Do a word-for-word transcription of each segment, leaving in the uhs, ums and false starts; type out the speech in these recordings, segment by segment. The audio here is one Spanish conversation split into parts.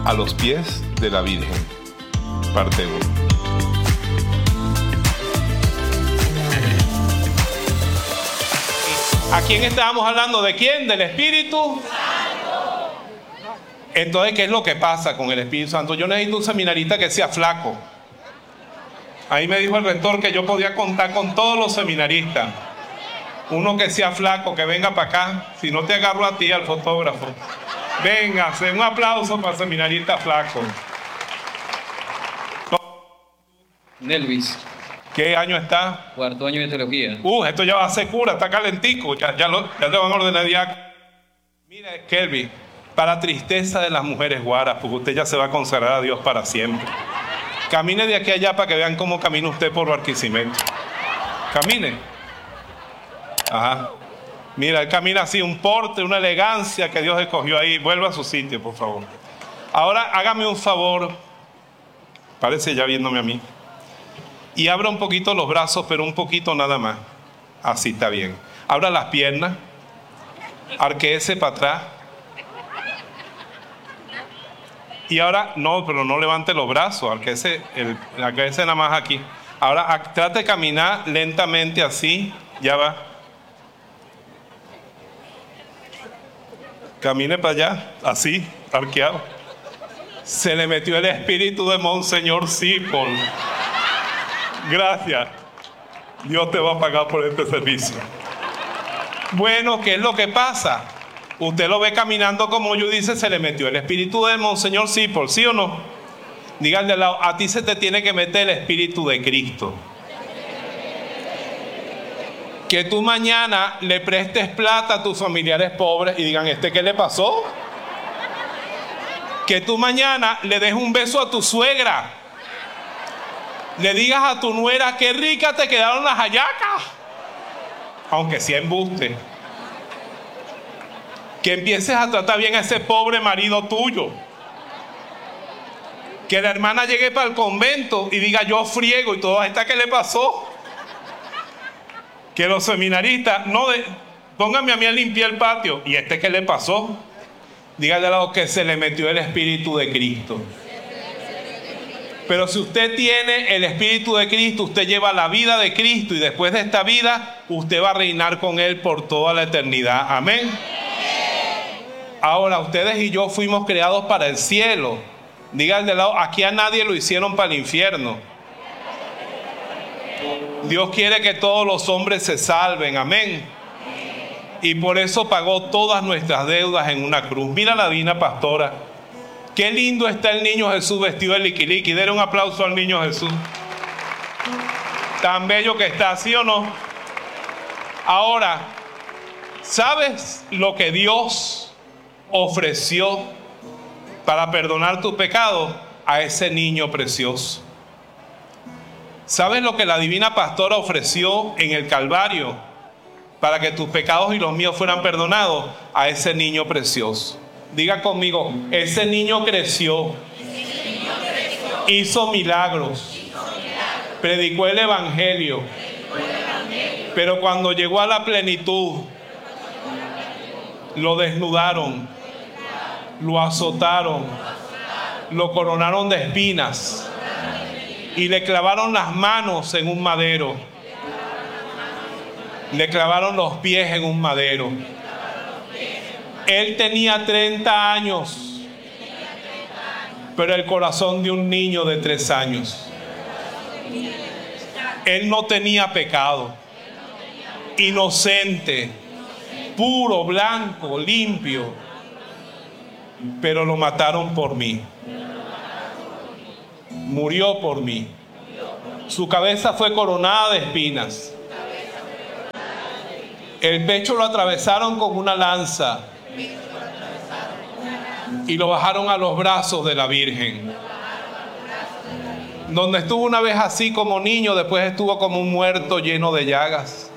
a los pies de la Virgen. Parte uno. ¿A quién estábamos hablando? ¿De quién? ¿Del Espíritu Santo? Entonces, ¿qué es lo que pasa con el Espíritu Santo? Yo necesito un seminarista que sea flaco. Ahí me dijo el rector que yo podía contar con todos los seminaristas. Uno que sea flaco, que venga para acá. Si no te agarro a ti, al fotógrafo. Venga, un aplauso para el seminarista flaco. Nelvis. ¿Qué año está? Cuarto año de teología. Uh, esto ya va a ser cura, está calentico. Ya, ya, lo, ya te van a ordenar diácono. Mire, Kelvin, para tristeza de las mujeres guaras, porque usted ya se va a consagrar a Dios para siempre. Camine de aquí a allá para que vean cómo camina usted por Barquisimeto. Camine. Ajá. Mira, él camina así, un porte, una elegancia que Dios escogió ahí. Vuelva a su sitio, por favor. Ahora, hágame un favor. Parece ya viéndome a mí. Y abra un poquito los brazos, pero un poquito nada más. Así está bien. Abra las piernas. Arquéese para atrás. Y ahora, no, pero no levante los brazos. Arquéese, el, arquéese nada más aquí. Ahora, a, trate de caminar lentamente así. Ya va. Camine para allá, así, arqueado. Se le metió el espíritu de Monseñor Sipol. Gracias. Dios te va a pagar por este servicio. Bueno, ¿qué es lo que pasa? Usted lo ve caminando como yo dice, se le metió el espíritu de Monseñor Sipol, ¿sí o no? Díganle al lado, a ti se te tiene que meter el espíritu de Cristo. Que tú mañana le prestes plata a tus familiares pobres y digan, ¿este qué le pasó? Que tú mañana le des un beso a tu suegra. Le digas a tu nuera, qué rica te quedaron las hallacas. Aunque sea embuste. Que empieces a tratar bien a ese pobre marido tuyo. Que la hermana llegue para el convento y diga, yo friego y todo, ¿a esta qué le pasó? Que los seminaristas, no de, pónganme a mí a limpiar el patio. ¿Y este qué le pasó? Dígale al lado que se le metió el Espíritu de Cristo. Pero si usted tiene el Espíritu de Cristo, usted lleva la vida de Cristo y después de esta vida, usted va a reinar con Él por toda la eternidad. Amén. Ahora, ustedes y yo fuimos creados para el cielo. Dígale al lado, aquí a nadie lo hicieron para el infierno. Dios quiere que todos los hombres se salven, amén. Y por eso pagó todas nuestras deudas en una cruz. Mira la divina pastora. Qué lindo está el niño Jesús vestido de liquiliqui. Denle un aplauso al niño Jesús. Tan bello que está, ¿sí o no? Ahora, ¿sabes lo que Dios ofreció para perdonar tu pecado? A ese niño precioso. ¿Sabes lo que la divina pastora ofreció en el Calvario para que tus pecados y los míos fueran perdonados? A ese niño precioso. Diga conmigo, ese niño creció, ese niño creció hizo, milagros, hizo milagros, predicó el Evangelio, predicó el Evangelio, pero cuando llegó a la plenitud, lo desnudaron, lo azotaron, lo coronaron de espinas y le clavaron las manos en un madero. Le clavaron los pies en un madero. Él tenía treinta años, pero el corazón de un niño de tres años. Él no tenía pecado. Inocente, puro, blanco, limpio. Pero lo mataron por mí. Murió por mí. Su cabeza fue coronada de espinas. El pecho lo atravesaron con una lanza y lo bajaron a los brazos de la Virgen. Donde estuvo una vez así como niño, después estuvo como un muerto lleno de llagas.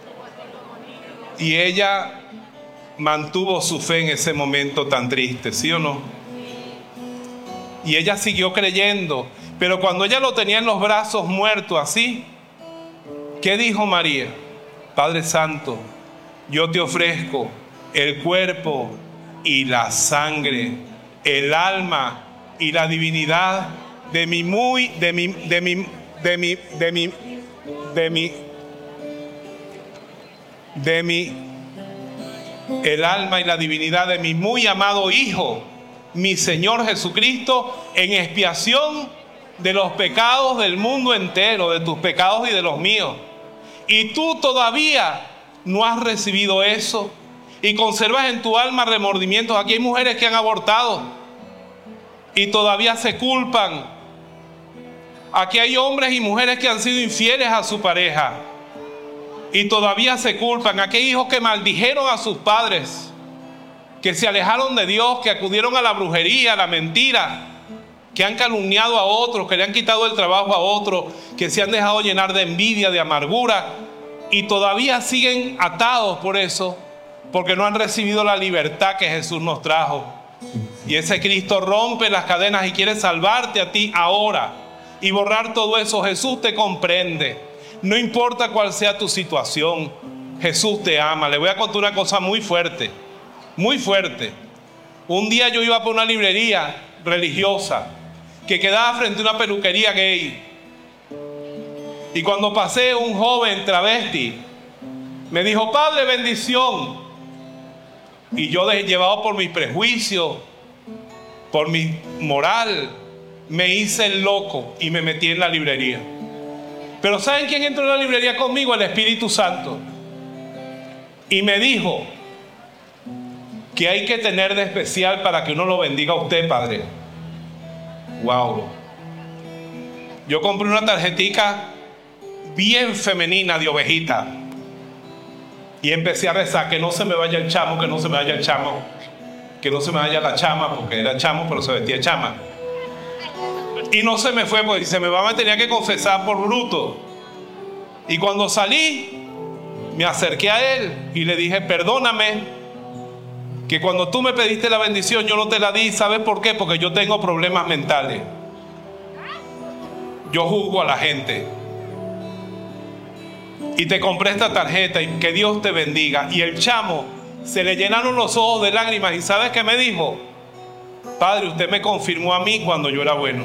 Y ella mantuvo su fe en ese momento tan triste, ¿sí o no? Y ella siguió creyendo. Pero cuando ella lo tenía en los brazos muerto así, ¿qué dijo María? Padre Santo, yo te ofrezco el cuerpo y la sangre, el alma y la divinidad de mi muy, de mi, de mi, de mi, de mi, de mi, de mi, el alma y la divinidad de mi muy amado Hijo, mi Señor Jesucristo, en expiación de los pecados del mundo entero, de tus pecados y de los míos. Y tú todavía no has recibido eso y conservas en tu alma remordimientos. Aquí hay mujeres que han abortado y todavía se culpan. Aquí hay hombres y mujeres que han sido infieles a su pareja y todavía se culpan. Aquí hay hijos que maldijeron a sus padres, que se alejaron de Dios, que acudieron a la brujería, a la mentira, que han calumniado a otros, que le han quitado el trabajo a otros, que se han dejado llenar de envidia, de amargura, y todavía siguen atados por eso, porque no han recibido la libertad que Jesús nos trajo. Y ese Cristo rompe las cadenas y quiere salvarte a ti ahora y borrar todo eso. Jesús te comprende. No importa cuál sea tu situación, Jesús te ama. Le voy a contar una cosa muy fuerte, muy fuerte. Un día yo iba por una librería religiosa que quedaba frente a una peluquería gay. Y cuando pasé, un joven travesti me dijo: Padre, bendición. Y yo, llevado por mis prejuicios, por mi moral, me hice el loco y me metí en la librería. Pero ¿saben quién entró en la librería conmigo? El Espíritu Santo. Y me dijo que hay que tener de especial para que uno lo bendiga a usted, Padre. Wow. Yo compré una tarjetica bien femenina de ovejita y empecé a rezar: que no se me vaya el chamo, que no se me vaya el chamo, que no se me vaya la chama, porque era chamo pero se vestía chama. Y no se me fue, porque si se me va me tenía que confesar por bruto. Y cuando salí, me acerqué a él y le dije: perdóname, que cuando tú me pediste la bendición yo no te la di. ¿Sabes por qué? Porque yo tengo problemas mentales. Yo juzgo a la gente. Y te compré esta tarjeta y que Dios te bendiga. Y el chamo se le llenaron los ojos de lágrimas. ¿Y sabes qué me dijo? Padre, usted me confirmó a mí cuando yo era bueno.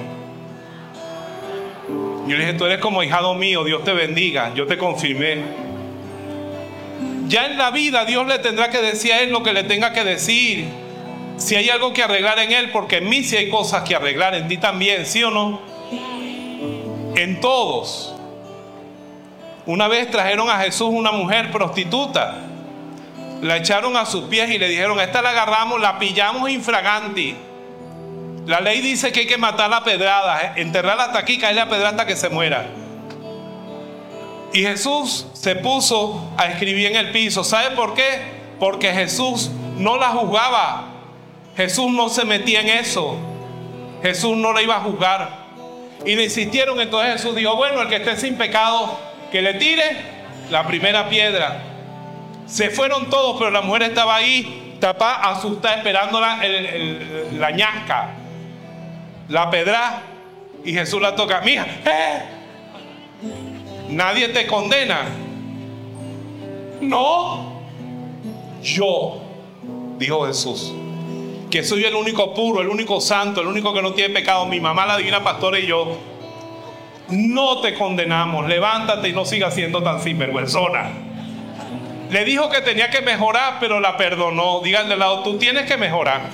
Yo le dije: tú eres como hijado mío, Dios te bendiga. Yo te confirmé. Ya en la vida Dios le tendrá que decir a él lo que le tenga que decir. Si hay algo que arreglar en él, porque en mí sí hay cosas que arreglar, en ti también, ¿sí o no? En todos. Una vez trajeron a Jesús una mujer prostituta. La echaron a sus pies y le dijeron: esta la agarramos, la pillamos infraganti. La ley dice que hay que matarla a pedradas, enterrarla hasta aquí, caerle a pedrada hasta que se muera. Y Jesús se puso a escribir en el piso. ¿Sabe por qué? Porque Jesús no la juzgaba. Jesús no se metía en eso. Jesús no la iba a juzgar. Y le insistieron. Entonces Jesús dijo: bueno, el que esté sin pecado, que le tire la primera piedra. Se fueron todos, pero la mujer estaba ahí, tapada, asustada, esperando la, el, el, la ñasca, la pedra. Y Jesús la toca: mija, ¿eh? Nadie te condena. No, yo, dijo Jesús, que soy el único puro, el único santo, el único que no tiene pecado. Mi mamá, la divina pastora, y yo no te condenamos. Levántate y no sigas siendo tan sinvergüenzona. Le dijo que tenía que mejorar, pero la perdonó. Díganle al lado: tú tienes que mejorar,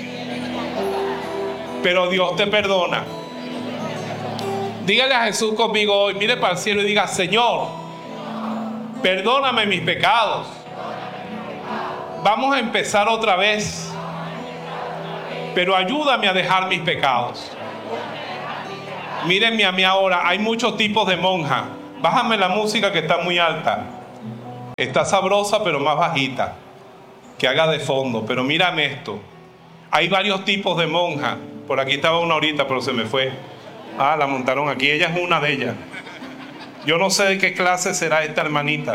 pero Dios te perdona. Dígale a Jesús conmigo hoy, mire para el cielo y diga: Señor, perdóname mis pecados. Vamos a empezar otra vez, pero ayúdame a dejar mis pecados. Mírenme a mí ahora, hay muchos tipos de monja. Bájame la música que está muy alta. Está sabrosa pero más bajita, que haga de fondo. Pero mírame esto, hay varios tipos de monja. Por aquí estaba una ahorita pero se me fue. Ah, la montaron aquí, ella es una de ellas. Yo no sé de qué clase será esta hermanita,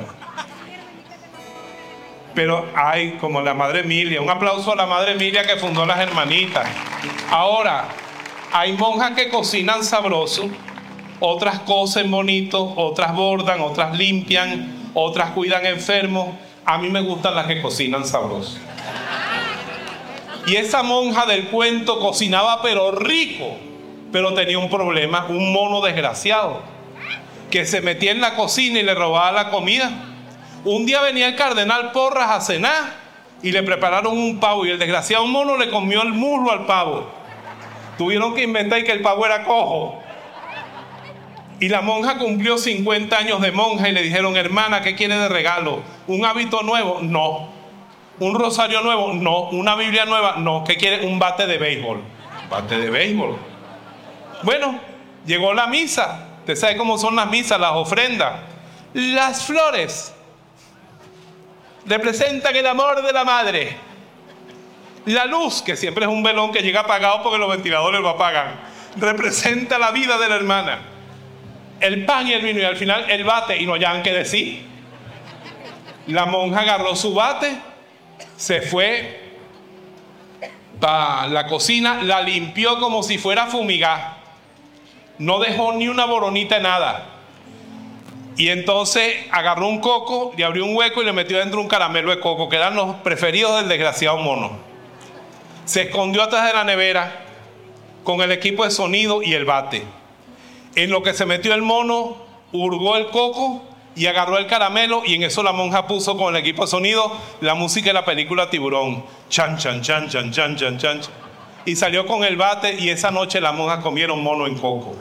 pero hay como la Madre Emilia. Un aplauso a la Madre Emilia que fundó las hermanitas. Ahora, hay monjas que cocinan sabroso, otras cosen bonito, otras bordan, otras limpian, otras cuidan enfermos. A mí me gustan las que cocinan sabroso. Y esa monja del cuento cocinaba pero rico, pero tenía un problema, un mono desgraciado, que se metía en la cocina y le robaba la comida. Un día venía el cardenal Porras a cenar y le prepararon un pavo y el desgraciado mono le comió el muslo al pavo. Tuvieron que inventar que el pavo era cojo. Y la monja cumplió cincuenta años de monja y le dijeron: hermana, ¿qué quiere de regalo? ¿Un hábito nuevo? No. ¿Un rosario nuevo? No. ¿Una Biblia nueva? No. ¿Qué quiere? Un bate de béisbol. Bate de béisbol. Bueno, llegó la misa. Usted sabe cómo son las misas, las ofrendas. Las flores representan el amor de la madre. La luz, que siempre es un velón que llega apagado porque los ventiladores lo apagan, representa la vida de la hermana. El pan y el vino y al final el bate, y no hayan que decir. La monja agarró su bate, se fue para la cocina, la limpió como si fuera fumigar, no dejó ni una boronita, nada. Y entonces agarró un coco, le abrió un hueco y le metió dentro un caramelo de coco, que eran los preferidos del desgraciado mono. Se escondió atrás de la nevera con el equipo de sonido y el bate. En lo que se metió el mono, hurgó el coco y agarró el caramelo, y en eso la monja puso con el equipo de sonido la música de la película Tiburón. Chan, chan, chan, chan, chan, chan, chan. Y salió con el bate, y esa noche la monja comieron mono en coco.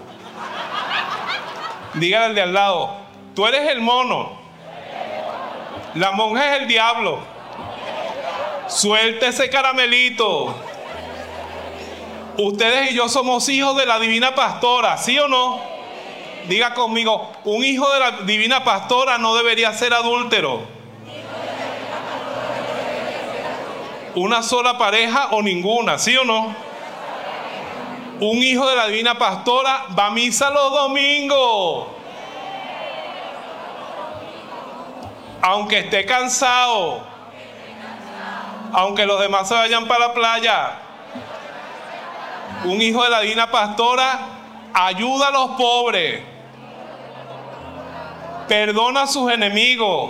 Dígale al de al lado: tú eres el mono, la monja es el diablo. Suelte ese caramelito. Ustedes y yo somos hijos de la divina pastora, ¿sí o no? Diga conmigo: un hijo de la divina pastora no debería ser adúltero. Una sola pareja o ninguna, ¿sí o no? Un hijo de la divina pastora va a misa los domingos, aunque esté cansado, aunque los demás se vayan para la playa. Un hijo de la divina pastora ayuda a los pobres, perdona a sus enemigos,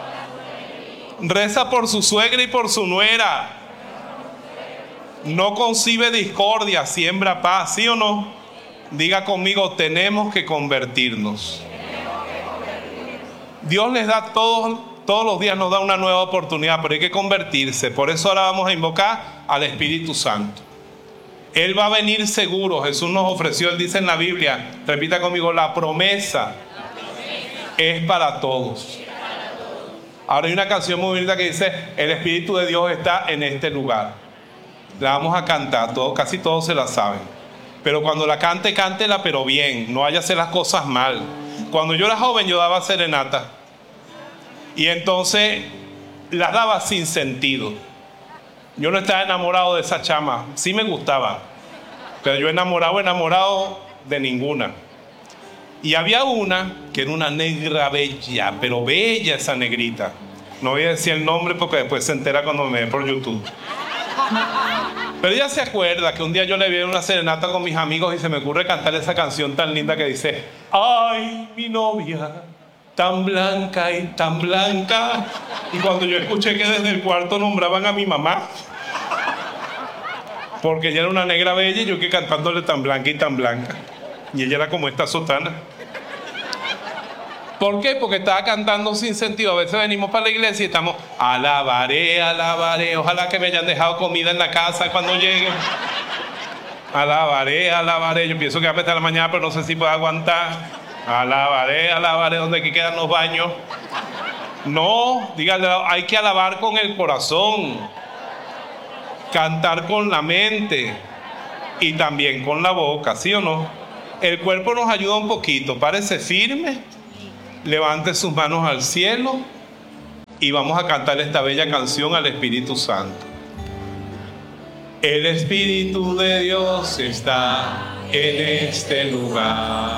reza por su suegra y por su nuera, no concibe discordia, siembra paz, ¿sí o no? Diga conmigo: tenemos que convertirnos. Dios les da todos, todos los días nos da una nueva oportunidad, pero hay que convertirse. Por eso ahora vamos a invocar al Espíritu Santo. Él va a venir seguro. Jesús nos ofreció, él dice en la Biblia, repita conmigo: la promesa es para todos. Ahora hay una canción muy bonita que dice: el Espíritu de Dios está en este lugar. La vamos a cantar, todo, casi todos se la saben. Pero cuando la cante, cántela pero bien, no vaya a hacer las cosas mal. Cuando yo era joven yo daba serenata, y entonces las daba sin sentido. Yo no estaba enamorado de esa chama, sí me gustaba, pero yo enamorado, enamorado de ninguna. Y había una que era una negra bella, pero bella esa negrita. No voy a decir el nombre porque después se entera cuando me ve por YouTube. Pero ella se acuerda que un día yo le vi en una serenata con mis amigos y se me ocurre cantar esa canción tan linda que dice: ay, mi novia, tan blanca y tan blanca. Y cuando yo escuché que desde el cuarto nombraban a mi mamá, porque ella era una negra bella y yo que cantándole tan blanca y tan blanca, y ella era como esta sotana. ¿Por qué? Porque estaba cantando sin sentido. A veces venimos para la iglesia y estamos: alabaré, alabaré, ojalá que me hayan dejado comida en la casa cuando lleguen. Alabaré, alabaré. Yo pienso que va a estar la mañana, pero no sé si puedo aguantar. Alabaré, alabaré, ¿dónde que quedan los baños? No, dígale, hay que alabar con el corazón, cantar con la mente y también con la boca, ¿sí o no? El cuerpo nos ayuda un poquito. Párese firme, levante sus manos al cielo y vamos a cantar esta bella canción al Espíritu Santo. El Espíritu de Dios está en este lugar.